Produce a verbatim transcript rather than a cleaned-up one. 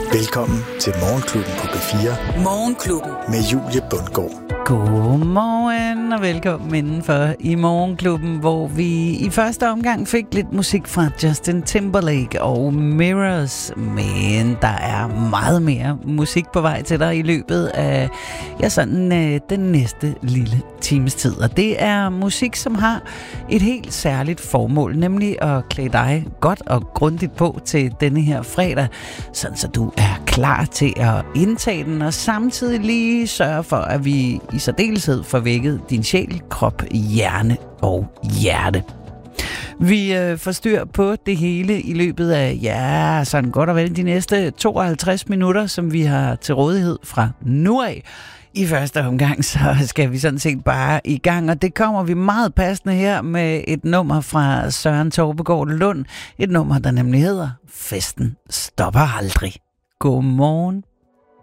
Velkommen til Morgenklubben på B fire. Morgenklubben. Med Julie Bundgaard. Godmorgen og velkommen indenfor i Morgenklubben, hvor vi i første omgang fik lidt musik fra Justin Timberlake og Mirrors, men der er meget mere musik på vej til dig i løbet af ja, sådan, øh, den næste lille times tid. Og det er musik, som har et helt særligt formål, nemlig at klæde dig godt og grundigt på til denne her fredag, sådan så du er klar til at indtage den, og samtidig lige sørge for, at vi i særdeleshed får vækket din sjæl, krop, hjerne og hjerte. Vi øh, får styr på det hele i løbet af, ja, sådan godt og vel de næste tooghalvtreds minutter, som vi har til rådighed fra nu af. I første omgang, så skal vi sådan set bare i gang, og det kommer vi meget passende her med et nummer fra Søren Torpegaard Lund. Et nummer, der nemlig hedder Festen stopper aldrig. Godmorgen.